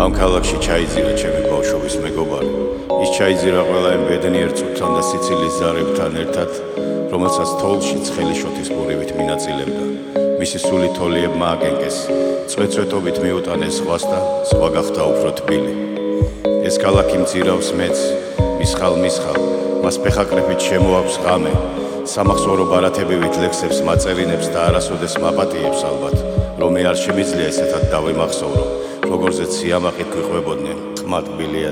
ამ ქალაქში ჩაიძირა ჩემი ბავშვობის მეგობარი. ის ჩაიძირა ყველა იმ ბედნიერ წუთთან და სიცილის ზარებთან ერთად, რომელსაც თოვლში ცხელი შოთის ბურივით მინაწილებდა. მისი სული თოლიებმა აკენკეს, წვეწვეტობით მიუტანეს ზღვას და ზღვა გახდა უფრო თბილი. ეს ქალაქი მძირავს მეც, მისხალ, მას ფეხაკრეფით შემოაქვს ღამე, სამახსოვრო ბარათებივით ლექსებს მაწერინებს და არასოდეს მაპატიებს ალბათ, რომ მე არ შემიძლია ესეთად დავემახსოვრო, როგორზეც სიამაყით გვიყვებოდნენ, ყმა ტკბილია